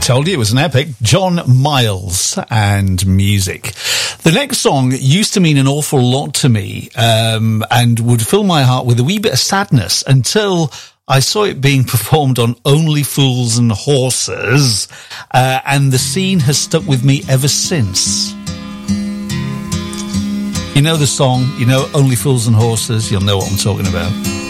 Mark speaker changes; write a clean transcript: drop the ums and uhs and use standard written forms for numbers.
Speaker 1: told you it was an epic. John Miles and Music. The next song used to mean an awful lot to me, and would fill my heart with a wee bit of sadness until I saw it being performed on Only Fools and Horses, and the scene has stuck with me ever since. You know the song, you know Only Fools and Horses, you'll know what I'm talking about.